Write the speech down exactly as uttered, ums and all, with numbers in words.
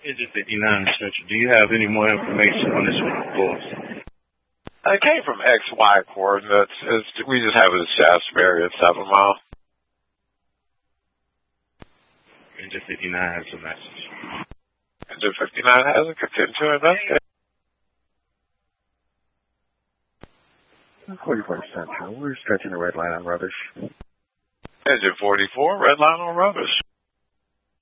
Engine fifty-nine, Central. Do you have any more information on this one, course? It came from X Y coordinates. It's, we just have it as Shasta area, seven mile. Engine fifty-nine has a message. Engine fifty-nine has a continue to investigate. forty-four Central, we're stretching the red line on rubbish. Engine forty-four, red line on rubbish.